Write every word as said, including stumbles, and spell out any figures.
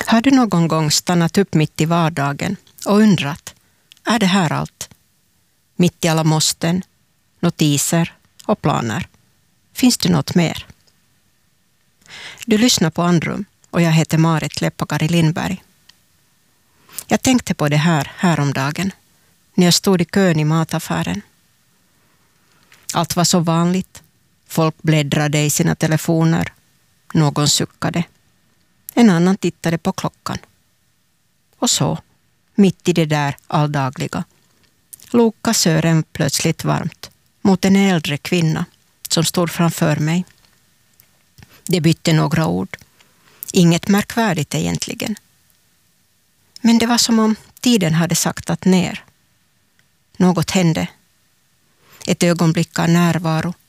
Har du någon gång stannat upp mitt i vardagen och undrat, är det här allt? Mitt i alla måsten, notiser och planer. Finns det något mer? Du lyssnar på Andrum och jag heter Marit Leppakari Lindberg. Jag tänkte på det här häromdagen när jag stod i kön i mataffären. Allt var så vanligt. Folk bläddrade i sina telefoner. Någon suckade. En annan tittade på klockan. Och så, mitt i det där alldagliga, log kassören plötsligt varmt mot en äldre kvinna som stod framför mig. Det bytte några ord. Inget märkvärdigt egentligen. Men det var som om tiden hade saktat ner. Något hände. Ett ögonblick av närvaro